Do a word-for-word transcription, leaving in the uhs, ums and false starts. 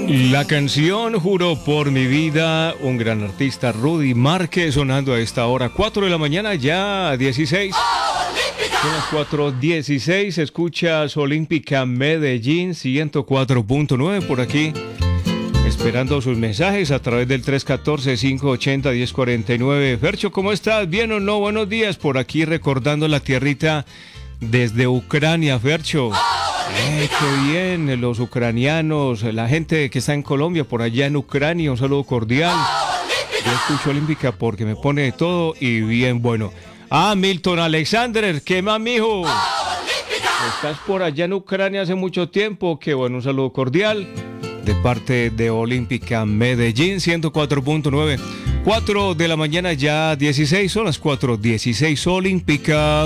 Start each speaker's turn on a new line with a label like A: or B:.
A: La canción Juro por mi vida, un gran artista, Rudy Márquez, sonando a esta hora, cuatro de la mañana, ya dieciséis. Son las cuatro dieciséis, escuchas Olímpica Medellín ciento cuatro punto nueve por aquí, esperando sus mensajes a través del tres uno cuatro, cinco ocho cero, uno cero cuatro nueve. Fercho, ¿cómo estás? ¿Bien o no? Buenos días, por aquí recordando la tierrita desde Ucrania, Fercho. Eh, qué bien, los ucranianos, la gente que está en Colombia, por allá en Ucrania, un saludo cordial. Yo escucho Olímpica porque me pone de todo y bien bueno. Ah, Milton Alexander, ¿qué más, mijo? Estás por allá en Ucrania hace mucho tiempo, qué bueno, un saludo cordial de parte de Olímpica Medellín ciento cuatro punto nueve. cuatro de la mañana, ya dieciséis, son las cuatro dieciséis, Olímpica.